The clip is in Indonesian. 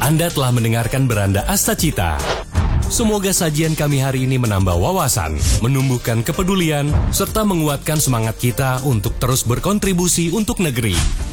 Anda telah mendengarkan Beranda Astacita. Semoga sajian kami hari ini menambah wawasan, menumbuhkan kepedulian, serta menguatkan semangat kita untuk terus berkontribusi untuk negeri.